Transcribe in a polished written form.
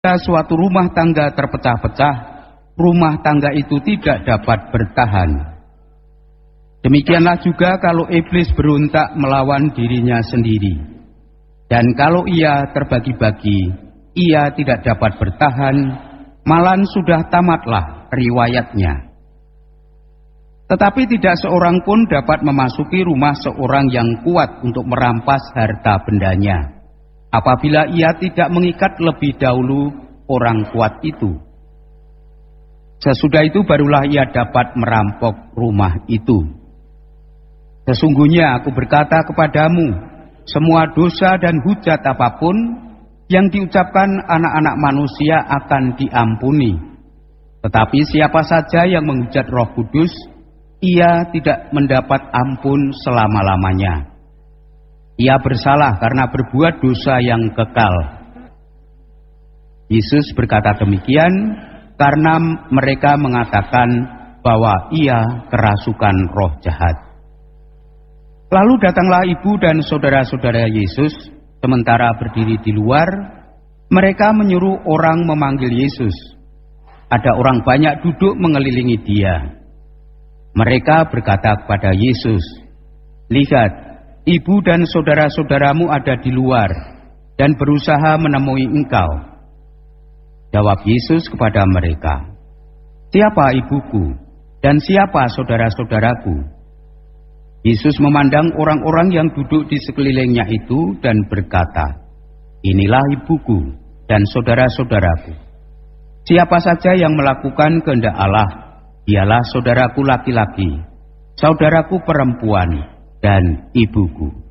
Suatu rumah tangga terpecah-pecah, rumah tangga itu tidak dapat bertahan. Demikianlah juga kalau iblis berontak melawan dirinya sendiri. Dan kalau ia terbagi-bagi, ia tidak dapat bertahan, malah sudah tamatlah riwayatnya. Tetapi tidak seorang pun dapat memasuki rumah seorang yang kuat untuk merampas harta bendanya, apabila ia tidak mengikat lebih dahulu orang kuat itu. Sesudah itu barulah ia dapat merampok rumah itu. Sesungguhnya aku berkata kepadamu, semua dosa dan hujat apapun yang diucapkan anak-anak manusia akan diampuni. Tetapi siapa saja yang menghujat Roh Kudus, ia tidak mendapat ampun selama-lamanya. Ia bersalah karena berbuat dosa yang kekal. Yesus berkata demikian karena mereka mengatakan bahwa ia kerasukan roh jahat. Lalu datanglah ibu dan saudara-saudara Yesus, sementara berdiri di luar, mereka menyuruh orang memanggil Yesus. Ada orang banyak duduk mengelilingi dia. Mereka berkata kepada Yesus, "Lihat, ibu dan saudara-saudaramu ada di luar dan berusaha menemui engkau." Jawab Yesus kepada mereka, "Siapa ibuku dan siapa saudara-saudaraku?" Yesus memandang orang-orang yang duduk di sekelilingnya itu dan berkata, "Inilah ibuku dan saudara-saudaraku. Siapa saja yang melakukan kehendak Allah, dialah saudaraku laki-laki, saudaraku perempuan, dan ibuku."